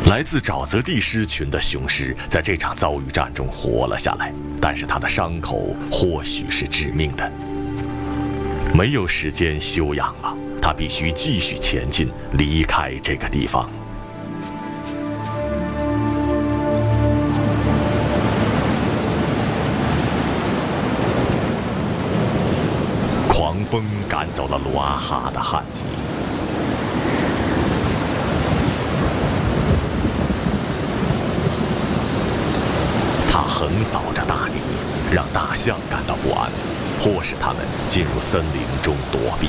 来自沼泽地狮群的雄狮在这场遭遇战中活了下来，但是他的伤口或许是致命的。没有时间休养了，他必须继续前进，离开这个地方。狂风赶走了鲁阿哈的旱季。它横扫着大地，让大象感到不安，迫使它们进入森林中躲避。